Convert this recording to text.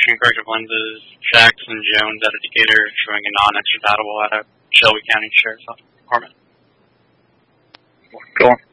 prescription corrective lenses, Jackson Jones at a Decatur, showing a non-extraditable at a Shelby County Sheriff's Department. Cool.